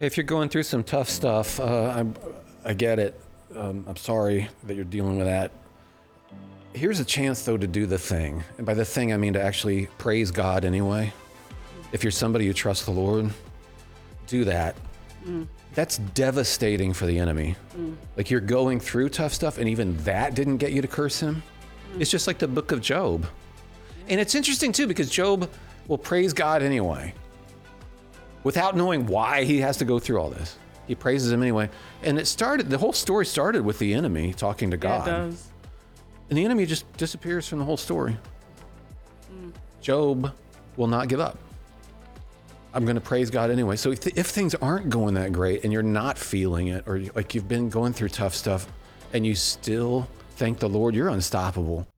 If you're going through some tough stuff, I get it. I'm sorry that you're dealing with that. Here's a chance, though, to do the thing. And by the thing, I mean to actually praise God anyway. If you're somebody who trusts the Lord, do that. That's devastating for the enemy. Like, you're going through tough stuff, and even that didn't get you to curse him. It's just like the book of Job. And it's interesting, too, because Job will praise God anyway, without knowing why he has to go through all this. He praises him anyway. And the whole story started with the enemy talking to God. Yeah, it does. And the enemy just disappears from the whole story. Job will not give up. I'm going to praise God anyway. So if things aren't going that great and you're not feeling it, or like you've been going through tough stuff and you still thank the Lord, you're unstoppable.